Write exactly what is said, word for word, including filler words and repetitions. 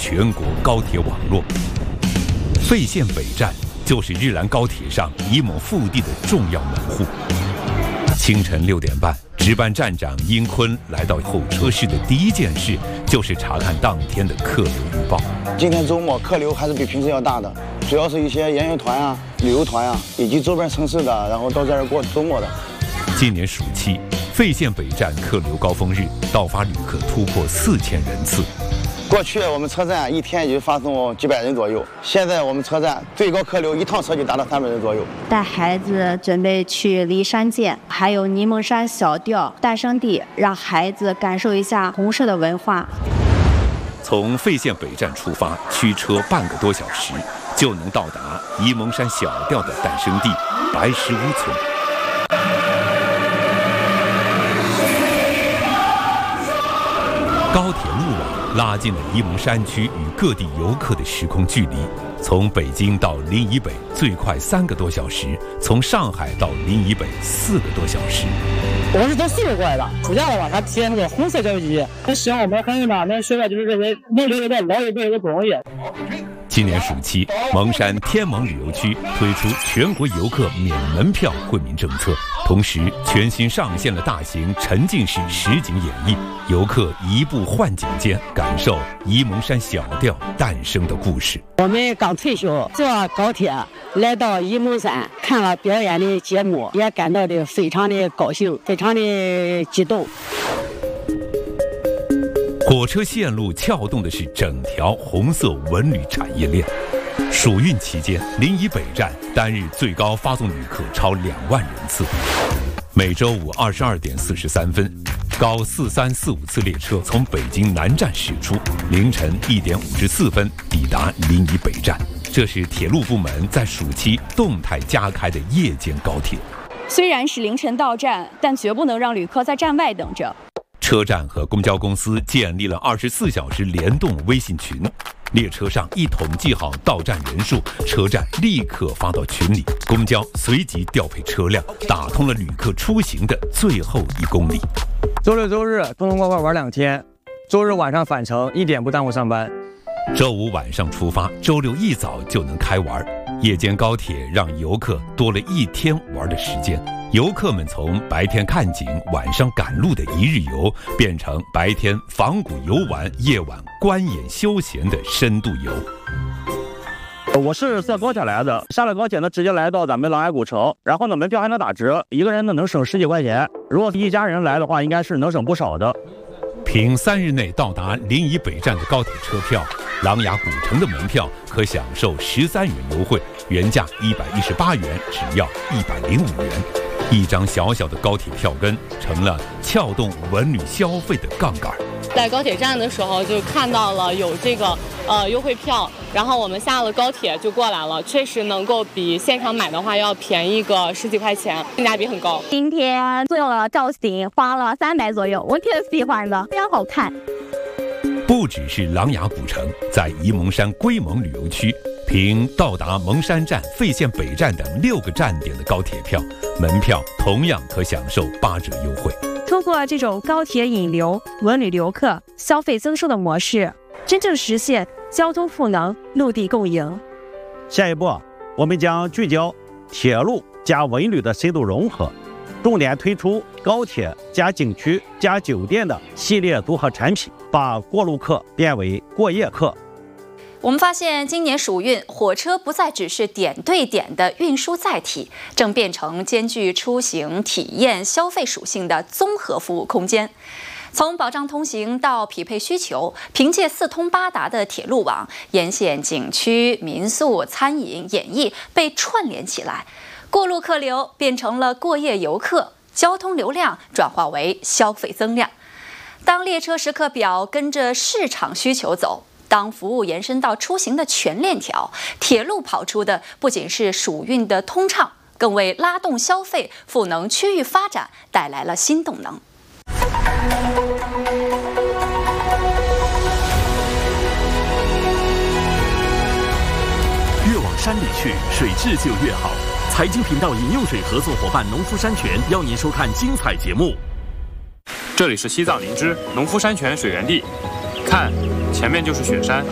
全国高铁网络。费县北站就是日兰高铁上以某腹地的重要门户。清晨六点半，值班站长殷坤来到候车室的第一件事就是查看当天的客流预报。 今天周末客流还是比平时要大的，主要是一些研学团啊、旅游团啊，以及周边城市的，然后到这儿过周末的。 今年暑期，费县北站客流高峰日到发旅客突破四千人次。 过去我们车站一天也就发送几百人左右，现在我们车站最高客流一趟车就达到三百人左右。 带孩子准备去骊山涧，还有沂蒙山小调诞生地，让孩子感受一下红色的文化。 从费县北站出发，驱车半个多小时就能到达沂蒙山小调的诞生地白石屋村。高铁路网拉近了沂蒙山区与各地游客的时空距离。从北京到临沂北最快三个多小时，从上海到临沂北四个多小时。 我是从西北过来的，暑假了吧，他提那个红色教育机器，那希望我们孩子们能学会就是这些能留在老一辈的不容易。 今年暑期，蒙山天蒙旅游区推出全国游客免门票惠民政策，同时全新上线了大型沉浸式实景演绎，游客移步幻景间，感受沂蒙山小调诞生的故事。 我们刚退休，坐高铁来到沂蒙山，看了表演的节目，也感到的非常的高兴，非常的激动。 火车线路撬动的是整条红色文旅产业链。暑运期间，临沂北站单日最高发送旅客超两万人次。每周五二十二点四十三分，高四三四五次列车从北京南站驶出，凌晨一点五十四分抵达临沂北站。这是铁路部门在暑期动态加开的夜间高铁。 虽然是凌晨到站，但绝不能让旅客在站外等着。 车站和公交公司建立了二十四小时联动微信群，列车上一统计好到站人数，车站立刻发到群里，公交随即调配车辆，打通了旅客出行的最后一公里。 周六周日通通快快玩两天，周日晚上返程，一点不耽误上班。 周五晚上出发，周六一早就能开玩。夜间高铁让游客多了一天玩的时间。游客们从白天看景、晚上赶路的一日游，变成白天仿古游玩、夜晚观演休闲的深度游。 我是坐高铁来的，下了高铁呢，直接来到咱们琅琊古城，然后呢，门票还能打折，一个人呢能省十几块钱。如果一家人来的话，应该是能省不少的。 凭三日内到达临沂北站的高铁车票，琅琊古城的门票可享受十三元优惠，原价一百一十八元，只要一百零五元。一张小小的高铁票根成了撬动文旅消费的杠杆。 在高铁站的时候就看到了有这个呃优惠票，然后我们下了高铁就过来了，确实能够比现场买的话要便宜个十几块钱，性价比很高。 今天做了造型，花了三百左右，我挺喜欢的，非常好看。 不只是琅琊古城，在沂蒙山龟蒙旅游区，凭到达蒙山站、费县北站等六个站点的高铁票，门票同样可享受八折优惠。 通过这种高铁引流、文旅游客、消费增收的模式，真正实现交通赋能、陆地共赢。 下一步，我们将聚焦铁路加文旅的深度融合，重点推出高铁加景区加酒店的系列组合产品，把过路客变为过夜客。 我们发现，今年暑运，火车不再只是点对点的运输载体，正变成兼具出行、体验、消费属性的综合服务空间。从保障通行到匹配需求，凭借四通八达的铁路网，沿线景区、民宿、餐饮、演艺被串联起来，过路客流变成了过夜游客，交通流量转化为消费增量。当列车时刻表跟着市场需求走，当服务延伸到出行的全链条，铁路跑出的不仅是暑运的通畅，更为拉动消费、赋能区域发展带来了新动能。 越往山里去，水质就越好。财经频道饮用水合作伙伴农夫山泉邀您收看精彩节目。 这里是西藏林芝农夫山泉水源地，看，前面就是雪山。